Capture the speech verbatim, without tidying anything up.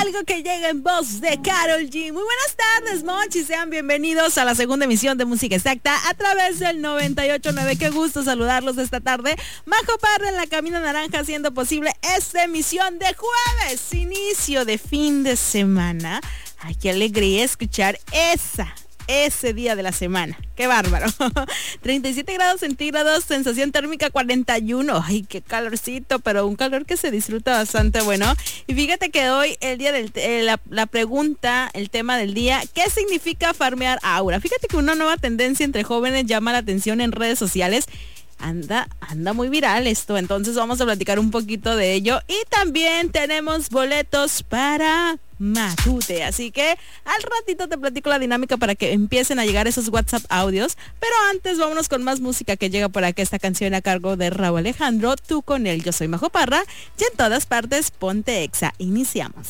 Algo que llega en voz de Karol G. Muy buenas tardes, Mochi. Sean bienvenidos a la segunda emisión de Música Exacta a través del noventa y ocho punto nueve. Qué gusto saludarlos esta tarde. Majo Parra en la cabina naranja haciendo posible esta emisión de jueves, inicio de fin de semana. Ay, qué alegría escuchar esa ese día de la semana. ¡Qué bárbaro! treinta y siete grados centígrados, sensación térmica cuarenta y uno. ¡Ay, qué calorcito! Pero un calor que se disfruta bastante bueno. Y fíjate que hoy, el día del eh, la, la pregunta, el tema del día, ¿qué significa farmear aura? Fíjate que una nueva tendencia entre jóvenes llama la atención en redes sociales. Anda, anda muy viral esto, entonces vamos a platicar un poquito de ello. Y también tenemos boletos para Matute, así que al ratito te platico la dinámica para que empiecen a llegar esos WhatsApp audios. Pero antes vámonos con más música que llega por acá, esta canción a cargo de Raúl Alejandro, Tú con él. Yo soy Majo Parra y en todas partes ponte Exa. Iniciamos.